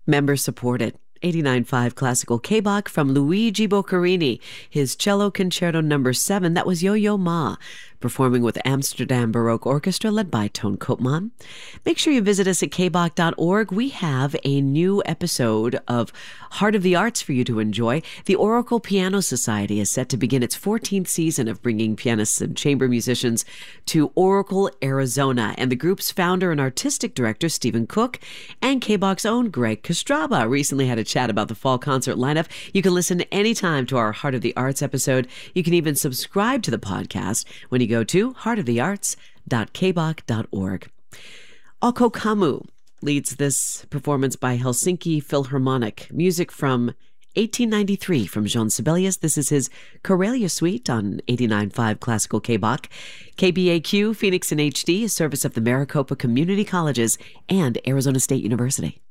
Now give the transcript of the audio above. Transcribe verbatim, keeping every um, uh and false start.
Member supported. eighty-nine point five Classical K-Bach from Luigi Boccherini, his Cello Concerto number seven. That was Yo-Yo Ma, performing with Amsterdam Baroque Orchestra led by Toon Koopman. Make sure you visit us at k bach dot org. We have a new episode of Heart of the Arts for you to enjoy. The Oracle Piano Society is set to begin its fourteenth season of bringing pianists and chamber musicians to Oracle, Arizona. And the group's founder and artistic director, Stephen Cook, and K-Bach's own Greg Kostraba recently had a chat about the fall concert lineup. You can listen anytime to our Heart of the Arts episode. You can even subscribe to the podcast when you go to heart of the arts dot k bach dot org. Alko Kamu leads this performance by Helsinki Philharmonic. Music from eighteen ninety-three from Jean Sibelius. This is his Karelia Suite on eighty-nine point five Classical K-Bach. K B A Q, Phoenix in H D, a service of the Maricopa Community Colleges and Arizona State University.